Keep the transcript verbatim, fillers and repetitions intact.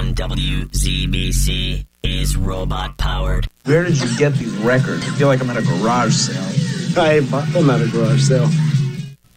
M W Z B C is robot-powered. Where did you get these records? I feel like I'm at a garage sale. I bought them at a garage sale.